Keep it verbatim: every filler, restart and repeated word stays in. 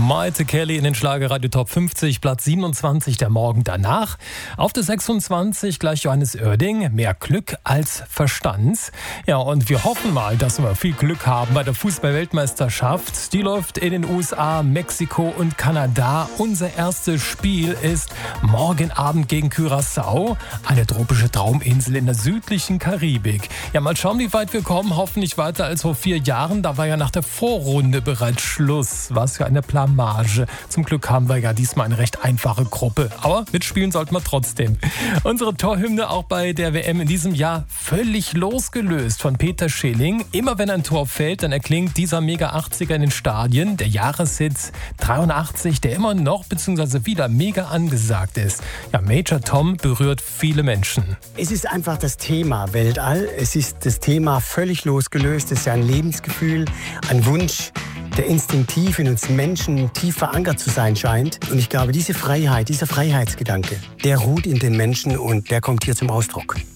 Maite Kelly in den Schlagerradio Top fünfzig, Platz siebenundzwanzig, der Morgen danach. Auf der sechsundzwanzig gleich Johannes Oerding, mehr Glück als Verstand. Ja, und wir hoffen mal, dass wir viel Glück haben bei der Fußball-Weltmeisterschaft. Die läuft in den U S A, Mexiko und Kanada. Unser erstes Spiel ist morgen Abend gegen Curaçao, eine tropische Trauminsel in der südlichen Karibik. Ja, mal schauen, wie weit wir kommen. Hoffen nicht weiter als vor vier Jahren. Da war ja nach der Vorrunde bereits Schluss. Was für eine Blamage. Zum Glück haben wir ja diesmal eine recht einfache Gruppe. Aber mitspielen sollten wir trotzdem. Unsere Torhymne auch bei der W M in diesem Jahr völlig losgelöst von Peter Schilling. Immer wenn ein Tor fällt, dann erklingt dieser Mega-achtziger in den Stadien. Der Jahreshit dreiundachtzig, der immer noch bzw. wieder mega angesagt ist. Ja, Major Tom berührt viele Menschen. Es ist einfach das Thema Weltall. Es ist das Thema völlig losgelöst. Es ist ja ein Lebensgefühl, ein Wunsch, der instinktiv in uns Menschen tief verankert zu sein scheint. Und ich glaube, diese Freiheit, dieser Freiheitsgedanke, der ruht in den Menschen und der kommt hier zum Ausdruck.